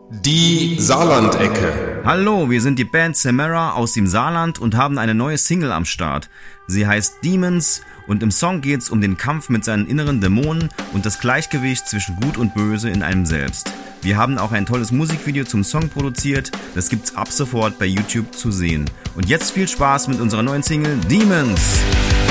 Die Saarlandecke. Hallo, wir sind die Band Samara aus dem Saarland und haben eine neue Single am Start. Sie heißt Demons und im Song geht's um den Kampf mit seinen inneren Dämonen und das Gleichgewicht zwischen Gut und Böse in einem selbst. Wir haben auch ein tolles Musikvideo zum Song produziert, das gibt's ab sofort bei YouTube zu sehen. Und jetzt viel Spaß mit unserer neuen Single Demons!